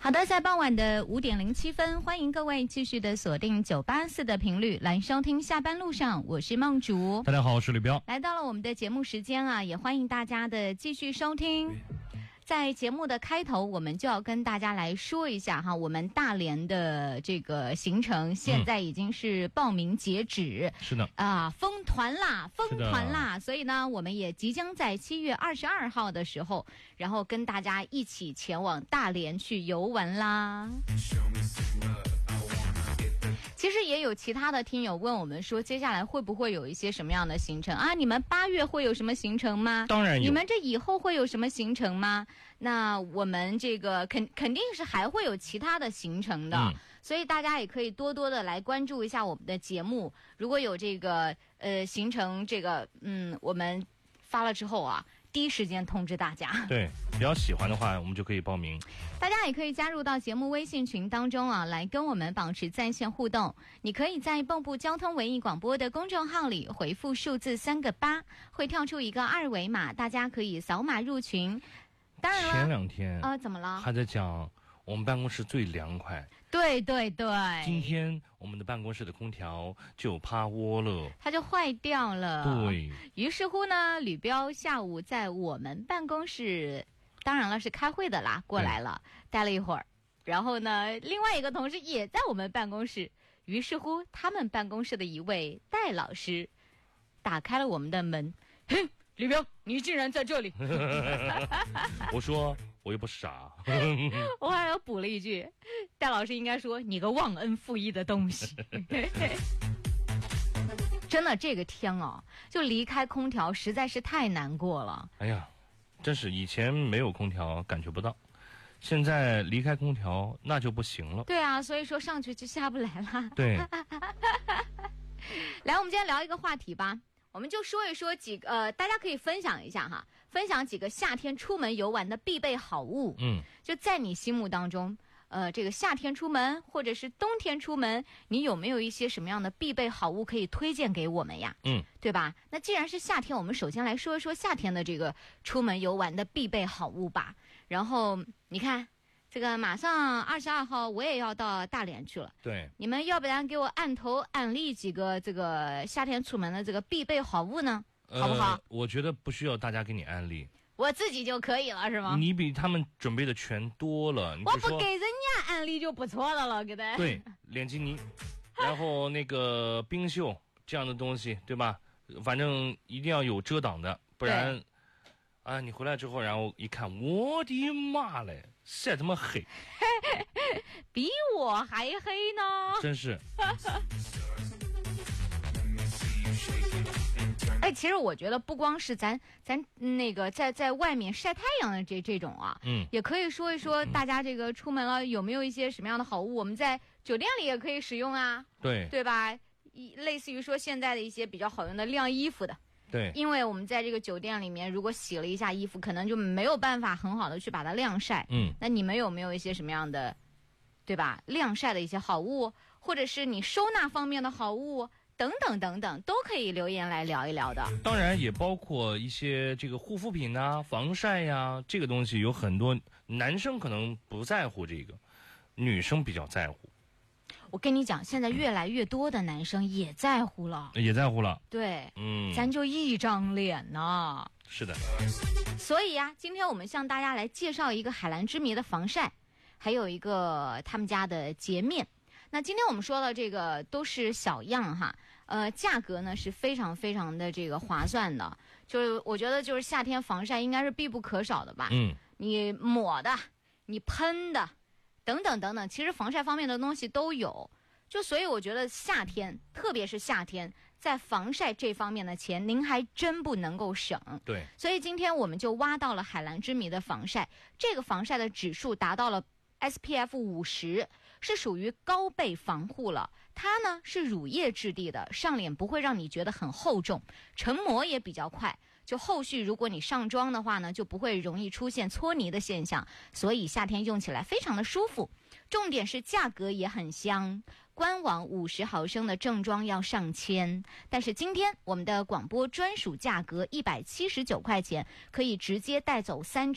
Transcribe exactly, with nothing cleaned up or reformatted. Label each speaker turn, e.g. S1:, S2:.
S1: 好的，在傍晚的五点零七分，欢迎各位继续的锁定九八四的频率来收听下班路上，我是梦竹。
S2: 大家好，我是吕彪。
S1: 来到了我们的节目时间啊，也欢迎大家的继续收听。在节目的开头，我们就要跟大家来说一下哈，我们大连的这个行程现在已经是报名截止，
S2: 嗯、是的
S1: 啊，封团啦，封团啦，所以呢，我们也即将在七月二十二号的时候，然后跟大家一起前往大连去游玩啦。其实也有其他的听友问我们说，接下来会不会有一些什么样的行程啊？你们八月会有什么行程吗？
S2: 当然有。
S1: 你们这以后会有什么行程吗？那我们这个肯肯定是还会有其他的行程的，嗯、所以大家也可以多多的来关注一下我们的节目。如果有这个呃行程，这个嗯我们发了之后啊，第一时间通知大家。
S2: 对，比较喜欢的话，我们就可以报名。
S1: 大家也可以加入到节目微信群当中啊，来跟我们保持在线互动。你可以在蚌埠交通文艺广播的公众号里回复数字三个八，会跳出一个二维码，大家可以扫码入群。当然了，
S2: 前两天
S1: 啊、呃，怎么了？
S2: 还在讲我们办公室最凉快。
S1: 对对对，
S2: 今天我们的办公室的空调就趴窝了，
S1: 它就坏掉了。
S2: 对，
S1: 于是乎呢，吕彪下午在我们办公室，当然了是开会的啦，过来了，待了一会儿。然后呢，另外一个同事也在我们办公室，于是乎他们办公室的一位戴老师打开了我们的门，嘿，吕彪，你竟然在这里！
S2: 我说我又不傻，
S1: 我还要补了一句，戴老师应该说你个忘恩负义的东西。真的，这个天啊，就离开空调实在是太难过了。
S2: 哎呀，真是以前没有空调感觉不到，现在离开空调那就不行了。
S1: 对啊，所以说上去就下不来了。
S2: 对。
S1: 来，我们今天聊一个话题吧。我们就说一说几个呃，大家可以分享一下哈，分享几个夏天出门游玩的必备好物。
S2: 嗯，
S1: 就在你心目当中，呃，这个夏天出门或者是冬天出门，你有没有一些什么样的必备好物可以推荐给我们呀？
S2: 嗯，
S1: 对吧？那既然是夏天，我们首先来说一说夏天的这个出门游玩的必备好物吧。然后你看，这个马上二十二号我也要到大连去了。
S2: 对，
S1: 你们要不然给我按头安利几个这个夏天出门的这个必备好物呢？好不好？
S2: 呃、我觉得不需要大家给你安利，
S1: 我自己就可以了，是吗？
S2: 你比他们准备的全多了。你
S1: 我不给人家安利就不错的了，给他。
S2: 对，脸基尼，然后那个冰袖这样的东西，对吧？反正一定要有遮挡的，不然啊，你回来之后，然后一看，我的妈嘞，晒这么黑，
S1: 比我还黑呢，
S2: 真是。
S1: 哎，其实我觉得不光是咱咱那个在在外面晒太阳的这这种啊，
S2: 嗯，
S1: 也可以说一说大家这个出门了有没有一些什么样的好物，我们在酒店里也可以使用啊，
S2: 对，
S1: 对吧？类似于说现在的一些比较好用的晾衣服的。
S2: 对，
S1: 因为我们在这个酒店里面，如果洗了一下衣服，可能就没有办法很好的去把它晾晒。
S2: 嗯，
S1: 那你们有没有一些什么样的，对吧？晾晒的一些好物，或者是你收纳方面的好物，等等等等，都可以留言来聊一聊的。
S2: 当然也包括一些这个护肤品啊、防晒呀、啊，这个东西有很多男生可能不在乎这个，女生比较在乎。
S1: 我跟你讲，现在越来越多的男生也在乎了，
S2: 也在乎了。
S1: 对，
S2: 嗯，
S1: 咱就一张脸呐。
S2: 是的。
S1: 所以呀、啊，今天我们向大家来介绍一个海蓝之谜的防晒，还有一个他们家的洁面。那今天我们说的这个都是小样哈，呃，价格呢是非常非常的这个划算的，就是我觉得就是夏天防晒应该是必不可少的吧。
S2: 嗯，
S1: 你抹的，你喷的。等等等等，其实防晒方面的东西都有，就所以我觉得夏天，特别是夏天，在防晒这方面的钱，您还真不能够省。
S2: 对，
S1: 所以今天我们就挖到了海蓝之谜的防晒，这个防晒的指数达到了 S P F 五十，是属于高倍防护了。它呢是乳液质地的，上脸不会让你觉得很厚重，成膜也比较快。就后续如果你上妆的话呢，就不会容易出现搓泥的现象，所以夏天用起来非常的舒服。重点是价格也很香，官网五十毫升的正装要上千，但是今天我们的广播专属价格一百七十九块钱，可以直接带走三支。